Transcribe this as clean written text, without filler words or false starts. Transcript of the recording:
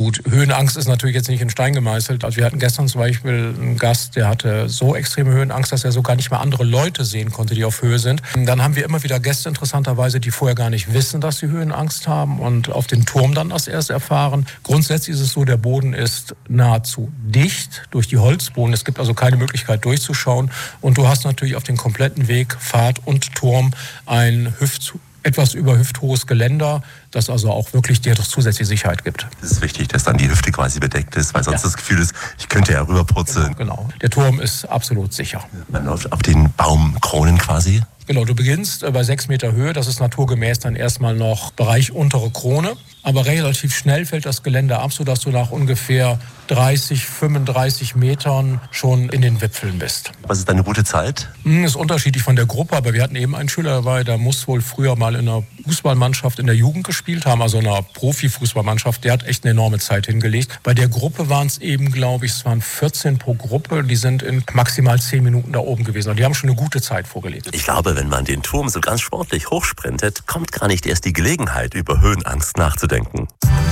Gut, Höhenangst ist natürlich jetzt nicht in Stein gemeißelt. Also wir hatten gestern zum Beispiel einen Gast, der hatte so extreme Höhenangst, dass er sogar nicht mehr andere Leute sehen konnte, die auf Höhe sind. Dann haben wir immer wieder Gäste interessanterweise, die vorher gar nicht wissen, dass sie Höhenangst haben und auf den Turm dann das erst erfahren. Grundsätzlich ist es so, der Boden ist nahezu dicht durch die Holzboden. Es gibt also keine Möglichkeit durchzuschauen. Und du hast natürlich auf den kompletten Weg, Pfad und Turm ein etwas über hüfthohes Geländer, das also auch wirklich dir doch zusätzliche Sicherheit gibt. Es ist wichtig, dass dann die Hüfte quasi bedeckt ist, weil sonst das Gefühl ist, ich könnte ja rüberpurzeln. Genau. Der Turm ist absolut sicher. Man läuft auf den Baumkronen quasi. Genau, du beginnst bei 6 Meter Höhe, das ist naturgemäß dann erstmal noch Bereich untere Krone. Aber relativ schnell fällt das Gelände ab, sodass du nach ungefähr 30, 35 Metern schon in den Wipfeln bist. Was ist deine gute Zeit? Ist unterschiedlich von der Gruppe, aber wir hatten eben einen Schüler dabei, der muss wohl früher mal in einer Fußballmannschaft in der Jugend gespielt haben, also in einer Profifußballmannschaft. Der hat echt eine enorme Zeit hingelegt. Bei der Gruppe waren es eben, glaube ich, es waren 14 pro Gruppe. Die sind in maximal 10 Minuten da oben gewesen. Und die haben schon eine gute Zeit vorgelegt. Ich glaube, wenn man den Turm so ganz sportlich hochsprintet, kommt gar nicht erst die Gelegenheit, über Höhenangst nachzudenken.